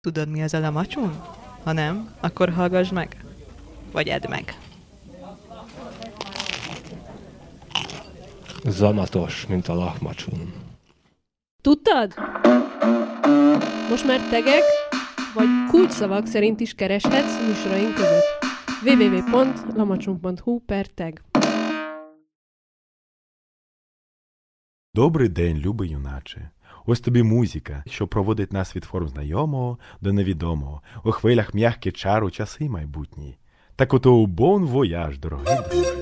Tudod, mi az a lamacsun? Ha nem, akkor hallgass meg. Vagy edd meg. Zamatos, mint a lahmacsun. Tudtad? Most már tegek vagy kulcsszavak szerint is kereshetsz műsoraink között. www.lamacsun.hu/tag. Добрий день, любий юначе. Ось тобі музика, що проводить нас від форм знайомого до невідомого, у хвилях м'які чару часи майбутні. Так ото бон вояж, дорогий друже.